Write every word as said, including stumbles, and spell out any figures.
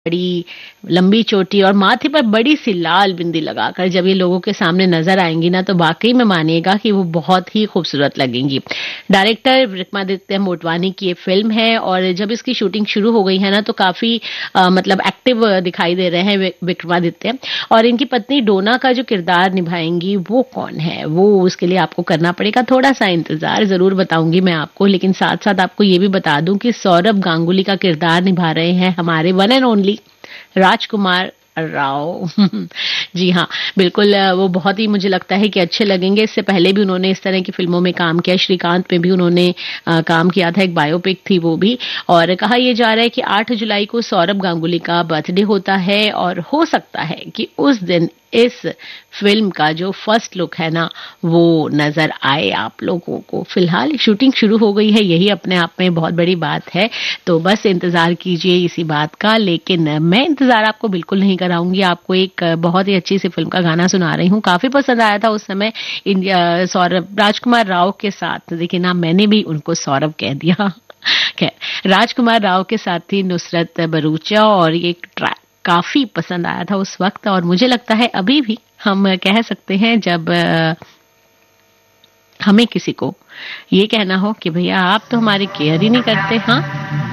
बड़ी लंबी चोटी और माथे पर बड़ी सी लाल बिंदी लगाकर जब ये लोगों के सामने नजर आएंगी ना, तो वाकई में मानिएगा कि वो बहुत ही खूबसूरत लगेंगी। डायरेक्टर विक्रमादित्य मोटवानी की ये फिल्म है और जब इसकी शूटिंग शुरू हो गई है ना, तो काफी अ, मतलब एक्टिव दिखाई दे रहे हैं वि- विक्रमादित्य। और इनकी पत्नी डोना का जो किरदार निभाएंगी वो कौन है, वो उसके लिए आपको करना पड़ेगा थोड़ा सा इंतजार, जरूर बताऊंगी मैं आपको। लेकिन साथ साथ आपको ये भी बता दूं कि सौरभ गांगुली का किरदार निभा रहे हैं हमारे वन एंड ओनली राजकुमार राव। जी हाँ, बिल्कुल अ, वो बहुत ही मुझे लगता है कि अच्छे लगेंगे। इससे पहले भी उन्होंने इस तरह की फिल्मों में काम किया, श्रीकांत पे भी उन्होंने अ, काम किया था, एक बायोपिक थी वो भी। और कहा यह जा रहा है कि आठ जुलाई को सौरभ गांगुली का बर्थडे होता है और हो सकता है कि उस दिन इस फिल्म का जो फर्स्ट लुक है ना, वो नजर आए आप लोगों को। फिलहाल शूटिंग शुरू हो गई है, यही अपने आप में बहुत बड़ी बात है, तो बस इंतजार कीजिए इसी बात का। लेकिन मैं इंतजार आपको बिल्कुल नहीं कराऊंगी, आपको एक बहुत ही अच्छी सी फिल्म का गाना सुना रही हूँ। काफी पसंद आया था उस समय इंडिया सौरभ राजकुमार राव के साथ, लेकिन ना मैंने भी उनको सौरभ कह दिया। खैर, राजकुमार राव के साथ थी नुसरत भरूचा और ये ट्रैक काफी पसंद आया था उस वक्त, और मुझे लगता है अभी भी हम कह सकते हैं जब अ, हमें किसी को ये कहना हो कि भैया आप तो हमारी केयर ही नहीं करते। हाँ,